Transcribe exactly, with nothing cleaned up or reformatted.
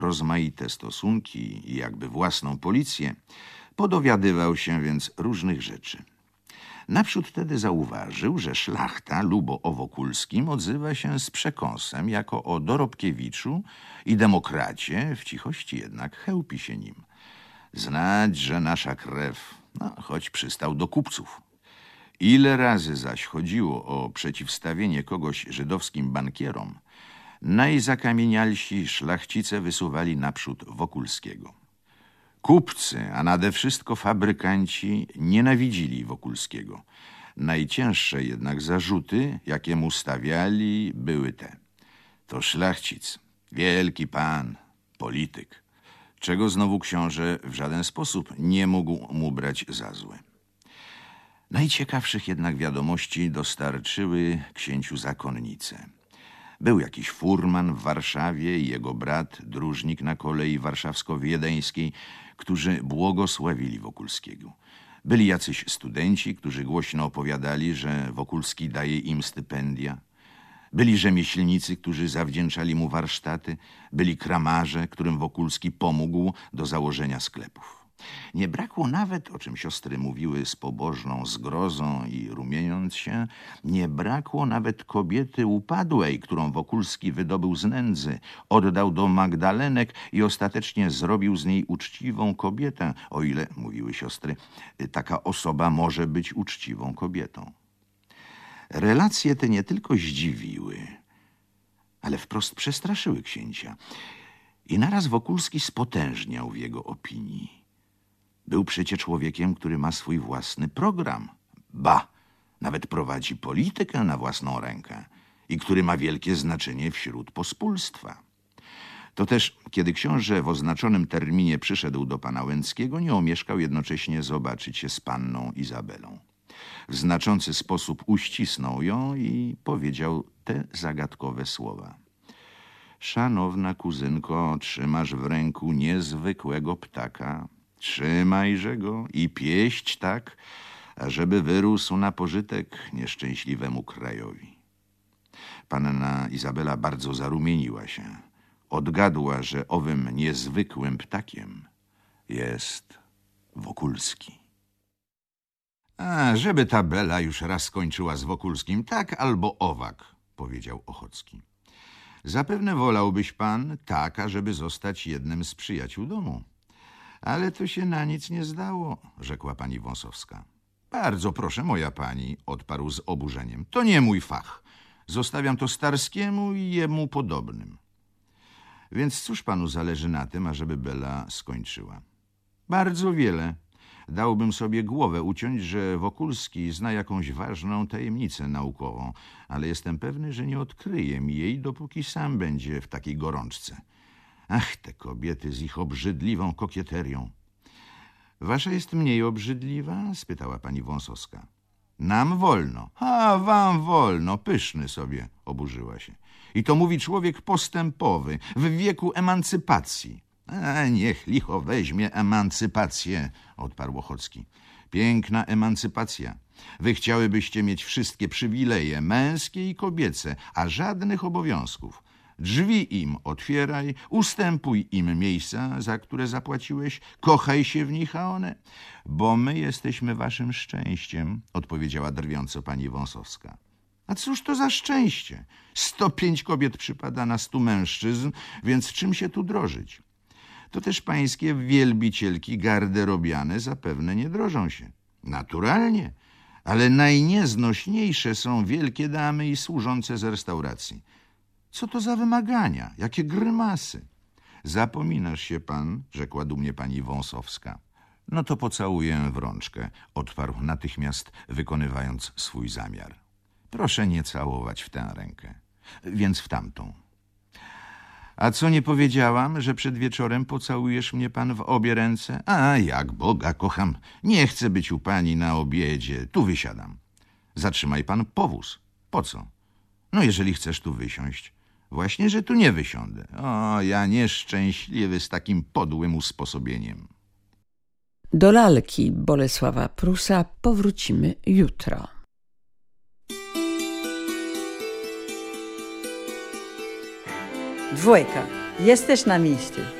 rozmaite stosunki i jakby własną policję, podowiadywał się więc różnych rzeczy. Naprzód wtedy zauważył, że szlachta lubo o Wokulskim odzywa się z przekąsem jako o Dorobkiewiczu i demokracie, w cichości jednak chełpi się nim. Znać, że nasza krew, no, choć przystał do kupców. Ile razy zaś chodziło o przeciwstawienie kogoś żydowskim bankierom, najzakamienialsi szlachcice wysuwali naprzód Wokulskiego. Kupcy, a nade wszystko fabrykanci, nienawidzili Wokulskiego. Najcięższe jednak zarzuty, jakie mu stawiali, były te. To szlachcic, wielki pan, polityk, czego znowu książę w żaden sposób nie mógł mu brać za złe. Najciekawszych jednak wiadomości dostarczyły księciu zakonnice. Był jakiś furman w Warszawie i jego brat, dróżnik na kolei warszawsko-wiedeńskiej, którzy błogosławili Wokulskiego. Byli jacyś studenci, którzy głośno opowiadali, że Wokulski daje im stypendia. Byli rzemieślnicy, którzy zawdzięczali mu warsztaty. Byli kramarze, którym Wokulski pomógł do założenia sklepów. Nie brakło nawet, o czym siostry mówiły z pobożną zgrozą i rumiejąc się, nie brakło nawet kobiety upadłej, którą Wokulski wydobył z nędzy, oddał do Magdalenek i ostatecznie zrobił z niej uczciwą kobietę, o ile, mówiły siostry, taka osoba może być uczciwą kobietą. Relacje te nie tylko zdziwiły, ale wprost przestraszyły księcia. I naraz Wokulski spotężniał w jego opinii. Był przecie człowiekiem, który ma swój własny program. Ba, nawet prowadzi politykę na własną rękę i który ma wielkie znaczenie wśród pospólstwa. To też, kiedy książę w oznaczonym terminie przyszedł do pana Łęckiego, nie omieszkał jednocześnie zobaczyć się z panną Izabelą. W znaczący sposób uścisnął ją i powiedział te zagadkowe słowa. Szanowna kuzynko, trzymasz w ręku niezwykłego ptaka. Trzymajże go i pieść tak, ażeby wyrósł na pożytek nieszczęśliwemu krajowi. Panna Izabela bardzo zarumieniła się. Odgadła, że owym niezwykłym ptakiem jest Wokulski. A, żeby ta Bela już raz skończyła z Wokulskim, tak albo owak, powiedział Ochocki. Zapewne wolałbyś pan tak, ażeby zostać jednym z przyjaciół domu. Ale to się na nic nie zdało, rzekła pani Wąsowska. Bardzo proszę, moja pani, odparł z oburzeniem. To nie mój fach. Zostawiam to Starskiemu i jemu podobnym. Więc cóż panu zależy na tym, ażeby Bela skończyła? Bardzo wiele. Dałbym sobie głowę uciąć, że Wokulski zna jakąś ważną tajemnicę naukową, ale jestem pewny, że nie odkryje mi jej, dopóki sam będzie w takiej gorączce. Ach, te kobiety z ich obrzydliwą kokieterią. Wasza jest mniej obrzydliwa? Spytała pani Wąsowska. Nam wolno. A, wam wolno. Pyszny sobie, oburzyła się. I to mówi człowiek postępowy, w wieku emancypacji. A, niech licho weźmie emancypację, odparł Ochocki. Piękna emancypacja. Wy chciałybyście mieć wszystkie przywileje, męskie i kobiece, a żadnych obowiązków. Drzwi im otwieraj, ustępuj im miejsca, za które zapłaciłeś, kochaj się w nich, a one... Bo my jesteśmy waszym szczęściem, odpowiedziała drwiąco pani Wąsowska. A cóż to za szczęście? Sto pięć kobiet przypada na stu mężczyzn, więc czym się tu drożyć? To też pańskie wielbicielki garderobiane zapewne nie drożą się. Naturalnie, ale najnieznośniejsze są wielkie damy i służące z restauracji. Co to za wymagania? Jakie grymasy? Zapominasz się pan, rzekła dumnie pani Wąsowska. No to pocałuję w rączkę, odparł natychmiast, wykonywając swój zamiar. Proszę nie całować w tę rękę, więc w tamtą. A co nie powiedziałam, że przed wieczorem pocałujesz mnie pan w obie ręce? A, jak Boga kocham, nie chcę być u pani na obiedzie, tu wysiadam. Zatrzymaj pan powóz. Po co? No, jeżeli chcesz tu wysiąść. Właśnie, że tu nie wysiądę. O, ja nieszczęśliwy z takim podłym usposobieniem. Do lalki Bolesława Prusa powrócimy jutro. Dwójka. Jesteś na miejscu.